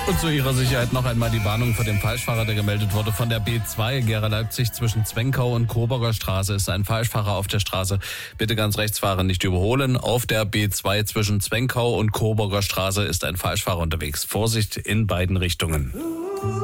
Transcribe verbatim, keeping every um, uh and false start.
Und zu Ihrer Sicherheit noch einmal die Warnung vor dem Falschfahrer, der gemeldet wurde von der B zwei Gera Leipzig zwischen Zwenkau und Coburger Straße. Ist ein Falschfahrer auf der Straße. Bitte ganz rechts fahren, nicht überholen. Auf der B zwei zwischen Zwenkau und Coburger Straße ist ein Falschfahrer unterwegs. Vorsicht in beiden Richtungen.